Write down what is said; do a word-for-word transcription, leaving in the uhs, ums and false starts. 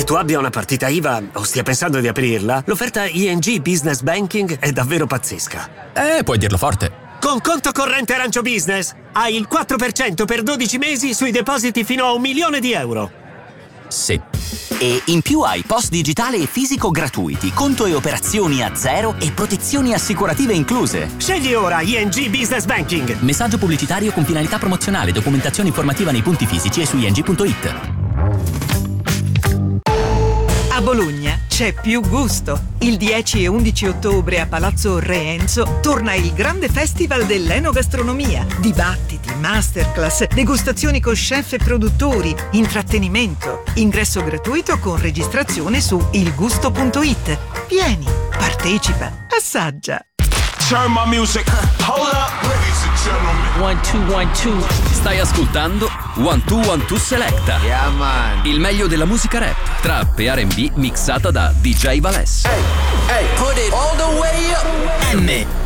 tu abbia una partita I V A o stia pensando di aprirla, l'offerta I N G Business Banking è davvero pazzesca. Eh, puoi dirlo forte. Con conto corrente Arancio Business hai il quattro per cento per dodici mesi sui depositi fino a un milione di euro. Sì. E in più hai post digitale e fisico gratuiti, conto e operazioni a zero e protezioni assicurative incluse. Scegli ora I N G Business Banking. Messaggio pubblicitario con finalità promozionale, documentazione informativa nei punti fisici e su ing punto it. A Bologna c'è più gusto. Il dieci e undici ottobre a Palazzo Re Enzo torna il grande festival dell'enogastronomia. Dibattiti, masterclass, degustazioni con chef e produttori, intrattenimento. Ingresso gratuito con registrazione su il gusto punto it. Vieni, partecipa, assaggia. Turn my music. Hold up, ladies and gentlemen. One, two, one, two. Stai ascoltando One Two One Two Selecta. Yeah, man. Il meglio della musica rap, trap e R and B mixata da D J Valès. Hey, hey, put it all the way up. M